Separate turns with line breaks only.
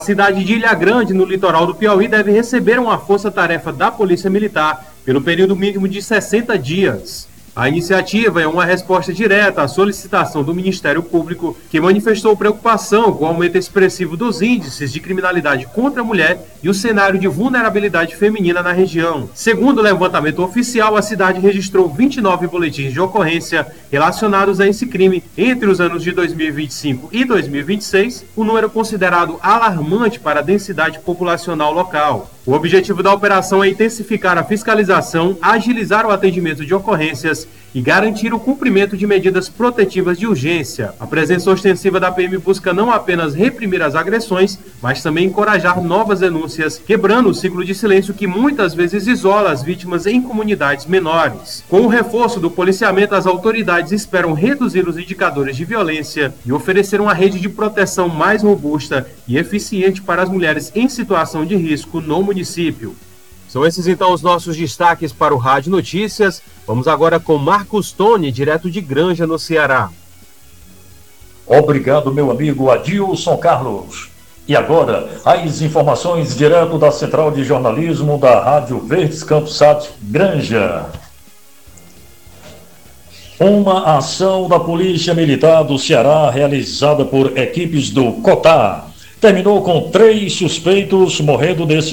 A cidade de Ilha Grande, no litoral do Piauí, deve receber uma força-tarefa da Polícia Militar pelo período mínimo de 60 dias. A iniciativa é uma resposta direta à solicitação do Ministério Público, que manifestou preocupação com o aumento expressivo dos índices de criminalidade contra a mulher e o cenário de vulnerabilidade feminina na região. Segundo o levantamento oficial, a cidade registrou 29 boletins de ocorrência relacionados a esse crime entre os anos de 2025 e 2026, um número considerado alarmante para a densidade populacional local. O objetivo da operação é intensificar a fiscalização, agilizar o atendimento de ocorrências e garantir o cumprimento de medidas protetivas de urgência. A presença ostensiva da PM busca não apenas reprimir as agressões, mas também encorajar novas denúncias, quebrando o ciclo de silêncio que muitas vezes isola as vítimas em comunidades menores. Com o reforço do policiamento, as autoridades esperam reduzir os indicadores de violência e oferecer uma rede de proteção mais robusta e eficiente para as mulheres em situação de risco no município. São esses então os nossos destaques para o Rádio Notícias. Vamos agora com Marcos Tony, direto de Granja, no Ceará.
Obrigado, meu amigo Adilson Carlos. E agora, as informações direto da Central de Jornalismo da Rádio Verdes Campos Sat Granja. Uma ação da Polícia Militar do Ceará, realizada por equipes do COTAR, terminou com 3 suspeitos morrendo nesse